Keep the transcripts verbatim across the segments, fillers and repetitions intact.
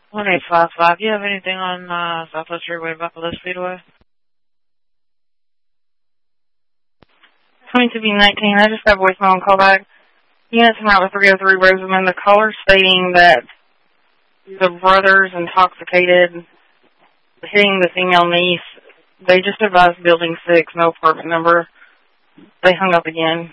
one eight five five. Do you have anything on uh, Southwest Freeway, Buffalo Speedway? twenty-two B nineteen, I just got a voicemail and call back. Units from out with three oh three Rosamond. The caller stating that the brother's intoxicated, hitting the female niece. They just advised Building six, no apartment number. They hung up again.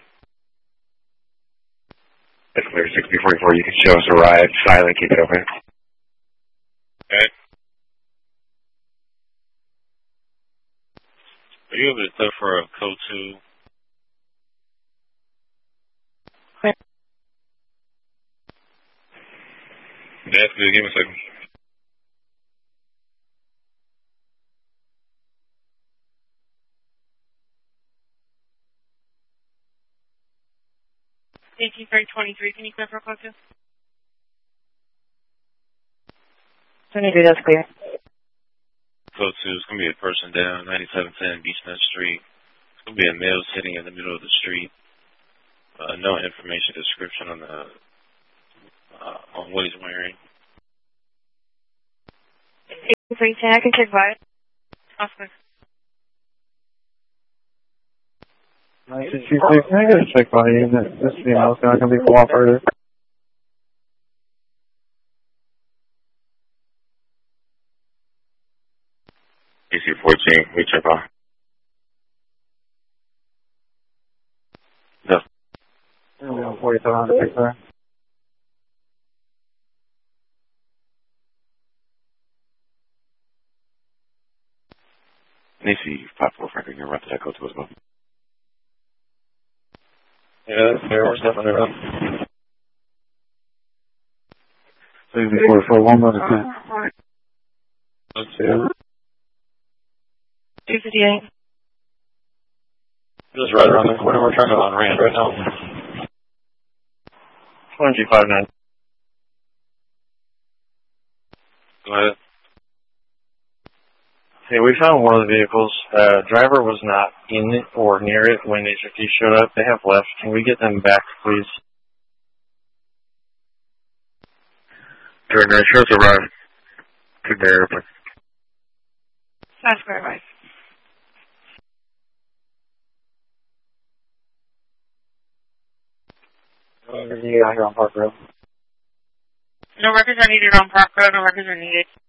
It's clear, sixty forty-four. You can show us a ride. Silent, keep it open. Okay. Are you able to clear for a code two? Clear. That's good. Give me a second. eighteen thirty twenty-three, can you clear for code two? twenty-three, that's clear. Code two is going to be a person down, ninety-seven ten Beechnut Street. It's going to be a male sitting in the middle of the street. Uh, no information description on the uh, on what he's wearing. eighteen three ten, I can check by it. Awesome. nineteen two six, can I get a check by you? This female's not going to be cooperative. D C fourteen, we check off. No. forty-seven hundred, pick there. Nancy, five four Franklin, you're right to that code two as well. Yeah, that's fair. We're stepping it up. sixty forty-four, one by the ten. Let's see. two fifty-eight. Just right around the corner. We're turning on Rand right now. twenty-two five nine. Go ahead. Hey, we found one of the vehicles. Uh, driver was not in it or near it when H F T showed up. They have left. Can we get them back, please? Turn nine, show us a ride to the airplane. That's clear, right. What do you got here on Park Road? No records are needed on Park Road. No records are needed.